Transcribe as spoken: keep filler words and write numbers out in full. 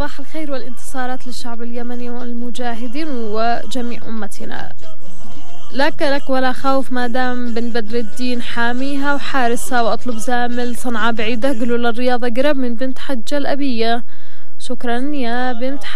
صباح الخير والانتصارات للشعب اليمني والمجاهدين وجميع أمتنا. لك لك ولا خوف ما دام بن بدر الدين حاميها وحارسها، وأطلب زامل صنعاء بعيدة قلوا للرياضة قرب من بنت حجة الأبية. شكرا يا بنت